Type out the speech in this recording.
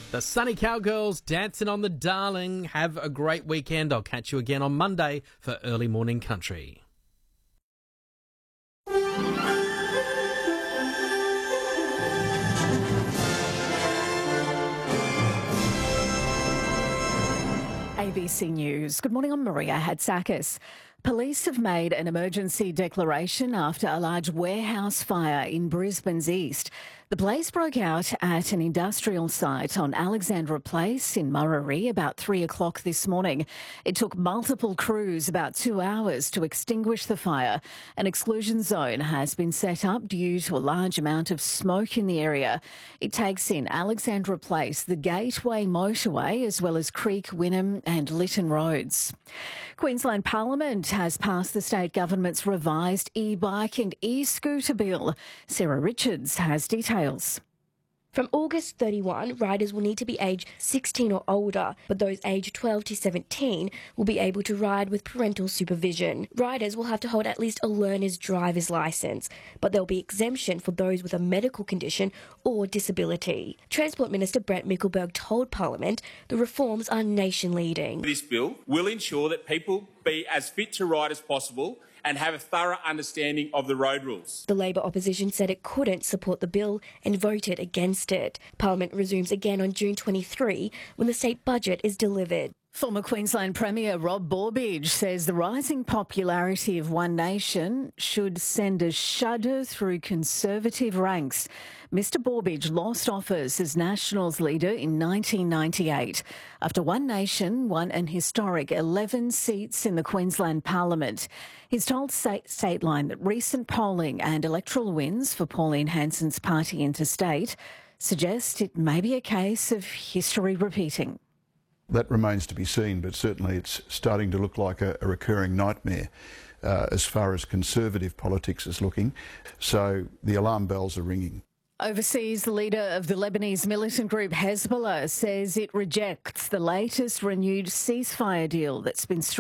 The Sunny Cowgirls dancing on the Darling. Have a great weekend. I'll catch you again on Monday for Early Morning Country. ABC News. Good morning, I'm Maria Hatzakis. Police have made an emergency declaration after a large warehouse fire in Brisbane's east. The blaze broke out at an industrial site on Alexandra Place in Murray about 3 o'clock this morning. It took multiple crews about 2 hours to extinguish the fire. An exclusion zone has been set up due to a large amount of smoke in the area. It takes in Alexandra Place, the Gateway motorway, as well as Creek, Wynnum and Lytton roads. Queensland Parliament has passed the state government's revised e-bike and e-scooter bill. Sarah Richards has details. From August 31, riders will need to be aged 16 or older, but those aged 12 to 17 will be able to ride with parental supervision. Riders will have to hold at least a learner's driver's licence, but there'll be exemption for those with a medical condition or disability. Transport Minister Brent Mickelberg told Parliament the reforms are nation-leading. This bill will ensure that people be as fit to ride as possible and have a thorough understanding of the road rules. The Labor opposition said it couldn't support the bill and voted against it. Parliament resumes again on June 23 when the state budget is delivered. Former Queensland Premier Rob Borbidge says the rising popularity of One Nation should send a shudder through Conservative ranks. Mr Borbidge lost office as Nationals leader in 1998 after One Nation won an historic 11 seats in the Queensland Parliament. He's told Stateline that recent polling and electoral wins for Pauline Hanson's party Interstate suggest it may be a case of history repeating. That remains to be seen, but certainly it's starting to look like a recurring nightmare as far as Conservative politics is looking. So the alarm bells are ringing. Overseas, the leader of the Lebanese militant group Hezbollah says it rejects the latest renewed ceasefire deal that's been